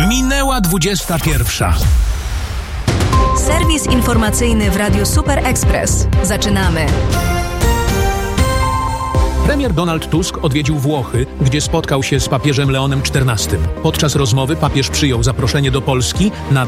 Minęła 21. Serwis informacyjny w Radiu Super Express. Zaczynamy. Premier Donald Tusk odwiedził Włochy, gdzie spotkał się z papieżem Leonem XIV. Podczas rozmowy papież przyjął zaproszenie do Polski na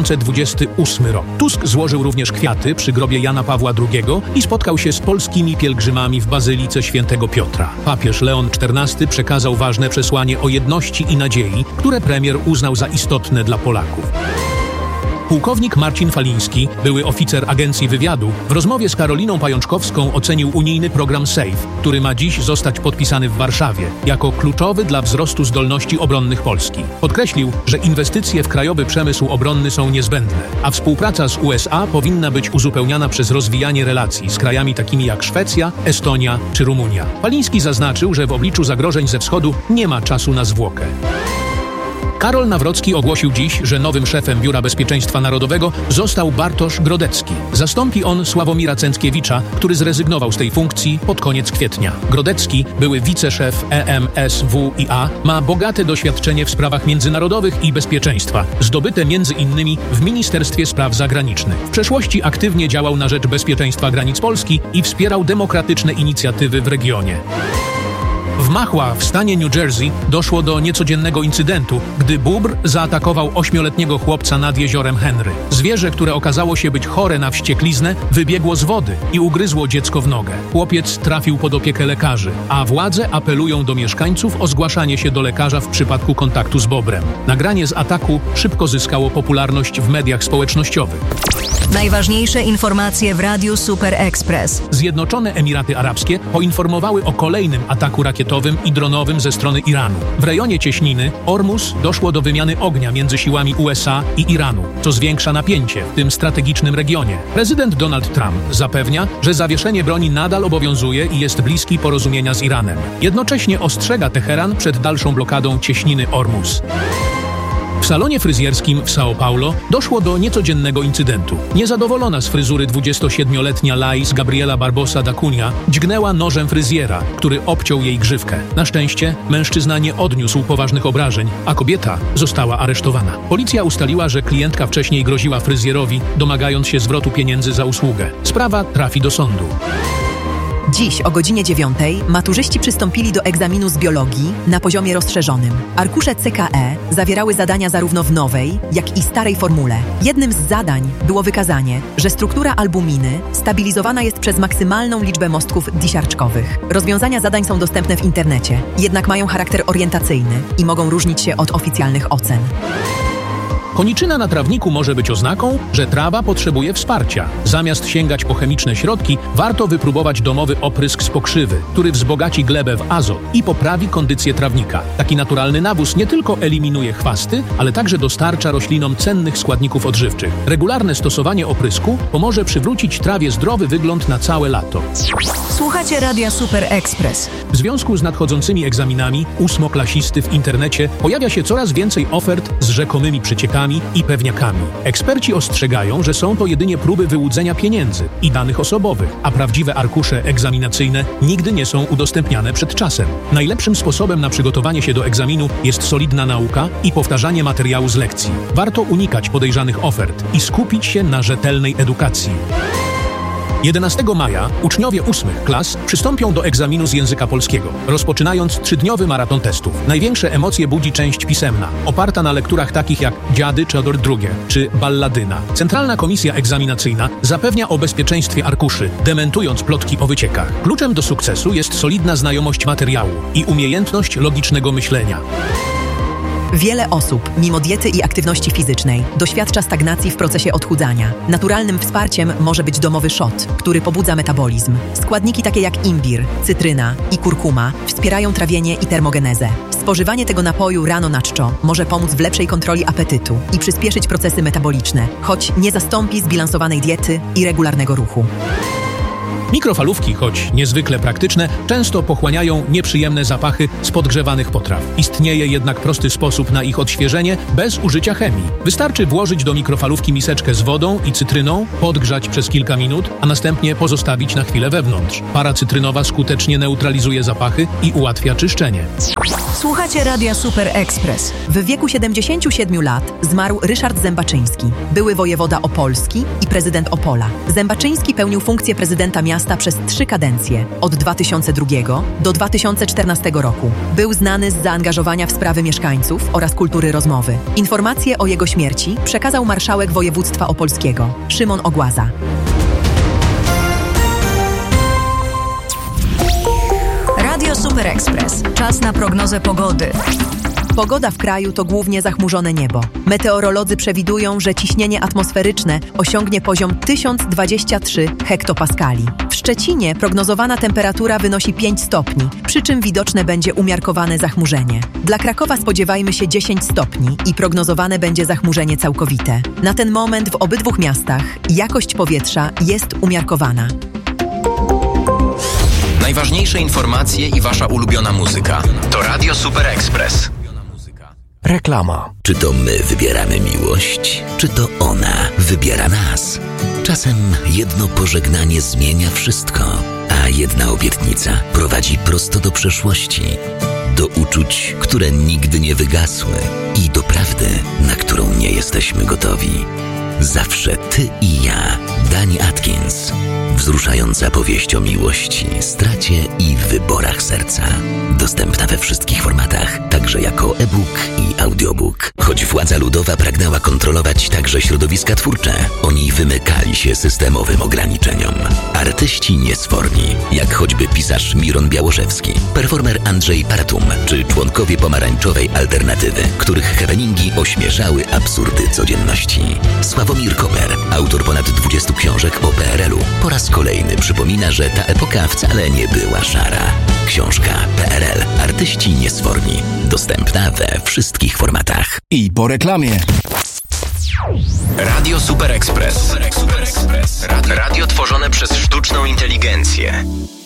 2028 rok. Tusk złożył również kwiaty przy grobie Jana Pawła II i spotkał się z polskimi pielgrzymami w Bazylice Świętego Piotra. Papież Leon XIV przekazał ważne przesłanie o jedności i nadziei, które premier uznał za istotne dla Polaków. Pułkownik Marcin Faliński, były oficer Agencji Wywiadu, w rozmowie z Karoliną Pajączkowską ocenił unijny program SAFE, który ma dziś zostać podpisany w Warszawie, jako kluczowy dla wzrostu zdolności obronnych Polski. Podkreślił, że inwestycje w krajowy przemysł obronny są niezbędne, a współpraca z USA powinna być uzupełniana przez rozwijanie relacji z krajami takimi jak Szwecja, Estonia czy Rumunia. Faliński zaznaczył, że w obliczu zagrożeń ze wschodu nie ma czasu na zwłokę. Karol Nawrocki ogłosił dziś, że nowym szefem Biura Bezpieczeństwa Narodowego został Bartosz Grodecki. Zastąpi on Sławomira Cęckiewicza, który zrezygnował z tej funkcji pod koniec kwietnia. Grodecki, były wiceszef EMSWiA, ma bogate doświadczenie w sprawach międzynarodowych i bezpieczeństwa, zdobyte m.in. w Ministerstwie Spraw Zagranicznych. W przeszłości aktywnie działał na rzecz bezpieczeństwa granic Polski i wspierał demokratyczne inicjatywy w regionie. W Mahwah w stanie New Jersey doszło do niecodziennego incydentu, gdy bóbr zaatakował 8-letniego chłopca nad jeziorem Henry. Zwierzę, które okazało się być chore na wściekliznę, wybiegło z wody i ugryzło dziecko w nogę. Chłopiec trafił pod opiekę lekarzy, a władze apelują do mieszkańców o zgłaszanie się do lekarza w przypadku kontaktu z bobrem. Nagranie z ataku szybko zyskało popularność w mediach społecznościowych. Najważniejsze informacje w Radiu Super Express. Zjednoczone Emiraty Arabskie poinformowały o kolejnym ataku rakietowym i dronowym ze strony Iranu. W rejonie cieśniny Ormus doszło do wymiany ognia między siłami USA i Iranu, co zwiększa napięcie w tym strategicznym regionie. Prezydent Donald Trump zapewnia, że zawieszenie broni nadal obowiązuje i jest bliski porozumienia z Iranem. Jednocześnie ostrzega Teheran przed dalszą blokadą cieśniny Ormus. W salonie fryzjerskim w São Paulo doszło do niecodziennego incydentu. Niezadowolona z fryzury 27-letnia Laís Gabriela Barbosa da Cunha dźgnęła nożem fryzjera, który obciął jej grzywkę. Na szczęście mężczyzna nie odniósł poważnych obrażeń, a kobieta została aresztowana. Policja ustaliła, że klientka wcześniej groziła fryzjerowi, domagając się zwrotu pieniędzy za usługę. Sprawa trafi do sądu. Dziś o godzinie 9 maturzyści przystąpili do egzaminu z biologii na poziomie rozszerzonym. Arkusze CKE zawierały zadania zarówno w nowej, jak i starej formule. Jednym z zadań było wykazanie, że struktura albuminy stabilizowana jest przez maksymalną liczbę mostków disiarczkowych. Rozwiązania zadań są dostępne w internecie, jednak mają charakter orientacyjny i mogą różnić się od oficjalnych ocen. Koniczyna na trawniku może być oznaką, że trawa potrzebuje wsparcia. Zamiast sięgać po chemiczne środki, warto wypróbować domowy oprysk z pokrzywy, który wzbogaci glebę w azot i poprawi kondycję trawnika. Taki naturalny nawóz nie tylko eliminuje chwasty, ale także dostarcza roślinom cennych składników odżywczych. Regularne stosowanie oprysku pomoże przywrócić trawie zdrowy wygląd na całe lato. Słuchacie Radia Super Express. W związku z nadchodzącymi egzaminami ósmoklasisty w internecie pojawia się coraz więcej ofert z rzekomymi przeciekami i pewniakami. Eksperci ostrzegają, że są to jedynie próby wyłudzenia pieniędzy i danych osobowych, a prawdziwe arkusze egzaminacyjne nigdy nie są udostępniane przed czasem. Najlepszym sposobem na przygotowanie się do egzaminu jest solidna nauka i powtarzanie materiału z lekcji. Warto unikać podejrzanych ofert i skupić się na rzetelnej edukacji. 11 maja uczniowie 8 klas przystąpią do egzaminu z języka polskiego, rozpoczynając 3-dniowy maraton testów. Największe emocje budzi część pisemna, oparta na lekturach takich jak Dziady Czador II czy Balladyna. Centralna Komisja Egzaminacyjna zapewnia o bezpieczeństwie arkuszy, dementując plotki o wyciekach. Kluczem do sukcesu jest solidna znajomość materiału i umiejętność logicznego myślenia. Wiele osób, mimo diety i aktywności fizycznej, doświadcza stagnacji w procesie odchudzania. Naturalnym wsparciem może być domowy szot, który pobudza metabolizm. Składniki takie jak imbir, cytryna i kurkuma wspierają trawienie i termogenezę. Spożywanie tego napoju rano na czczo może pomóc w lepszej kontroli apetytu i przyspieszyć procesy metaboliczne, choć nie zastąpi zbilansowanej diety i regularnego ruchu. Mikrofalówki, choć niezwykle praktyczne, często pochłaniają nieprzyjemne zapachy z podgrzewanych potraw. Istnieje jednak prosty sposób na ich odświeżenie bez użycia chemii. Wystarczy włożyć do mikrofalówki miseczkę z wodą i cytryną, podgrzać przez kilka minut, a następnie pozostawić na chwilę wewnątrz. Para cytrynowa skutecznie neutralizuje zapachy i ułatwia czyszczenie. Słuchacie Radia Super Express. W wieku 77 lat zmarł Ryszard Zębaczyński, były wojewoda opolski i prezydent Opola. Zębaczyński pełnił funkcję prezydenta miasta przez 3 kadencje, od 2002 do 2014 roku. Był znany z zaangażowania w sprawy mieszkańców oraz kultury rozmowy. Informacje o jego śmierci przekazał marszałek województwa opolskiego, Szymon Ogłaza. Radio Super Express. Czas na prognozę pogody. Pogoda w kraju to głównie zachmurzone niebo. Meteorolodzy przewidują, że ciśnienie atmosferyczne osiągnie poziom 1023 hektopaskali. W Szczecinie prognozowana temperatura wynosi 5 stopni, przy czym widoczne będzie umiarkowane zachmurzenie. Dla Krakowa spodziewajmy się 10 stopni i prognozowane będzie zachmurzenie całkowite. Na ten moment w obydwu miastach jakość powietrza jest umiarkowana. Najważniejsze informacje i wasza ulubiona muzyka. To Radio Super Express. Reklama. Czy to my wybieramy miłość, czy to ona wybiera nas? Czasem jedno pożegnanie zmienia wszystko, a jedna obietnica prowadzi prosto do przeszłości. Do uczuć, które nigdy nie wygasły i do prawdy, na którą nie jesteśmy gotowi. Zawsze ty i ja. Dani Atkins. Wzruszająca powieść o miłości, stracie i wyborach serca. Dostępna we wszystkich formatach, także jako e-book i audiobook. Choć władza ludowa pragnęła kontrolować także środowiska twórcze, oni wymykali się systemowym ograniczeniom. Artyści niesforni, jak choćby pisarz Miron Białoszewski, performer Andrzej Paratum, czy członkowie pomarańczowej alternatywy, których happeningi ośmieszały absurdy codzienności. Sławomir Koper, autor ponad 20 książek o PRL-u, po raz kolejny przypomina, że ta epoka wcale nie była szara. Książka PRL. Artyści niesforni. Dostępna we wszystkich formatach. I po reklamie. Radio Super Express. Radio tworzone przez sztuczną inteligencję.